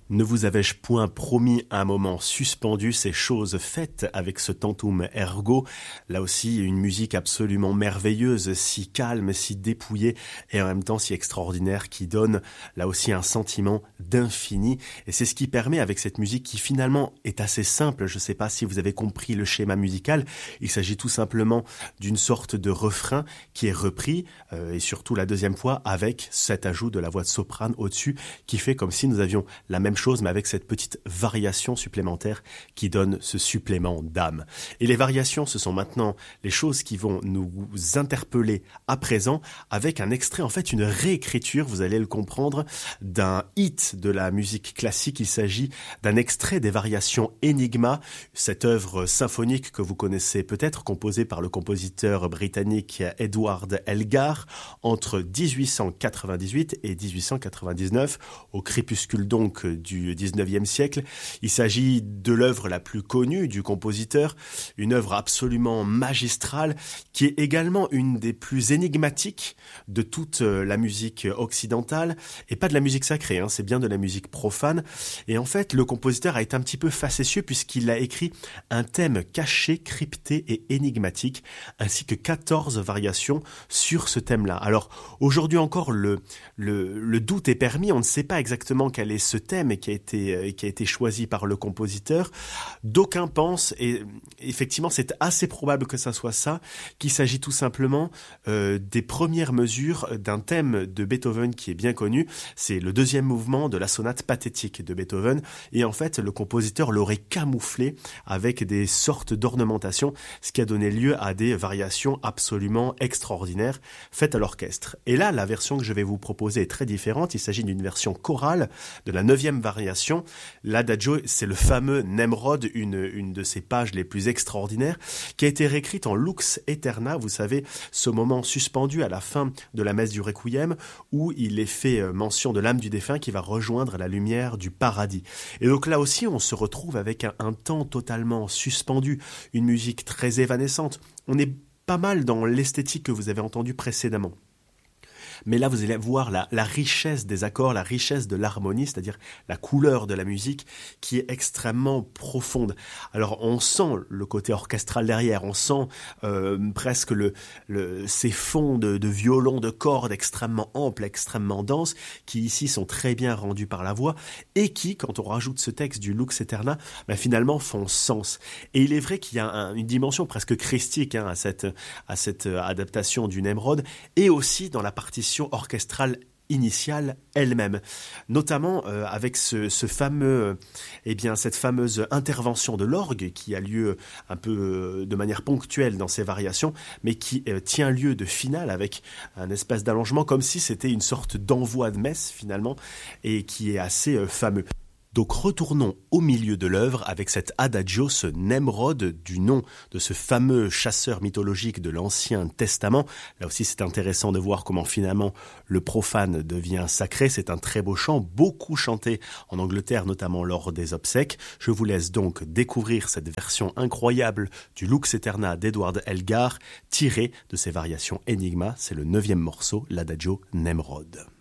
Ne vous avais-je point promis un moment suspendu, ces choses faites avec ce tantum ergo. Là aussi, une musique absolument merveilleuse, si calme, si dépouillée et en même temps si extraordinaire, qui donne là aussi un sentiment d'infini. Et c'est ce qui permet avec cette musique qui finalement est assez simple. Je ne sais pas si vous avez compris le schéma musical. Il s'agit tout simplement d'une sorte de refrain qui est repris et surtout la deuxième fois avec cet ajout de la voix de soprane au-dessus qui fait comme si nous avions la même chose, mais avec cette petite variation supplémentaire qui donne ce supplément d'âme. Et les variations, ce sont maintenant les choses qui vont nous interpeller à présent avec un extrait, en fait une réécriture, vous allez le comprendre, d'un hit de la musique classique. Il s'agit d'un extrait des variations Enigma, cette œuvre symphonique que vous connaissez peut-être, composée par le compositeur britannique Edward Elgar entre 1898 et 1899, au crépuscule donc du 19e siècle. Il s'agit de l'œuvre la plus connue du compositeur, une œuvre absolument magistrale qui est également une des plus énigmatiques de toute la musique occidentale et pas de la musique sacrée, c'est bien de la musique profane. Et en fait, le compositeur a été un petit peu facétieux puisqu'il a écrit un thème caché, crypté et énigmatique ainsi que 14 variations sur ce thème-là. Alors aujourd'hui encore, le doute est permis, on ne sait pas exactement quel est ce thème qui a été choisi par le compositeur. D'aucuns pensent, et effectivement c'est assez probable que ça soit ça, qu'il s'agit tout simplement des premières mesures d'un thème de Beethoven qui est bien connu. C'est le deuxième mouvement de la sonate pathétique de Beethoven, et en fait le compositeur l'aurait camouflé avec des sortes d'ornementation, ce qui a donné lieu à des variations absolument extraordinaires faites à l'orchestre. Et là, la version que je vais vous proposer est très différente. Il s'agit d'une version chorale de la 9e variation. L'Adagio, c'est le fameux Nemrod, une de ces pages les plus extraordinaires, qui a été réécrite en Lux Aeterna, vous savez, ce moment suspendu à la fin de la messe du Requiem, où il est fait mention de l'âme du défunt qui va rejoindre la lumière du paradis. Et donc là aussi, on se retrouve avec un temps totalement suspendu, une musique très évanescente. On est pas mal dans l'esthétique que vous avez entendue précédemment. Mais là, vous allez voir la richesse des accords, la richesse de l'harmonie, c'est-à-dire la couleur de la musique qui est extrêmement profonde. Alors, on sent le côté orchestral derrière, on sent presque ces fonds de violon, de cordes extrêmement amples, extrêmement denses, qui ici sont très bien rendus par la voix et qui, quand on rajoute ce texte du Lux Aeterna, finalement font sens. Et il est vrai qu'il y a une dimension presque christique à cette adaptation du Nemrod, et aussi dans la partition orchestrale initiale elle-même, notamment avec cette fameuse intervention de l'orgue qui a lieu un peu de manière ponctuelle dans ces variations, mais qui tient lieu de finale avec un espèce d'allongement comme si c'était une sorte d'envoi de messe finalement, et qui est assez fameux. Donc retournons au milieu de l'œuvre avec cet adagio, ce Nemrod, du nom de ce fameux chasseur mythologique de l'Ancien Testament. Là aussi c'est intéressant de voir comment finalement le profane devient sacré. C'est un très beau chant, beaucoup chanté en Angleterre, notamment lors des obsèques. Je vous laisse donc découvrir cette version incroyable du Lux Aeterna d'Edward Elgar, tirée de ses variations Enigma. C'est le 9e morceau, l'adagio Nemrod.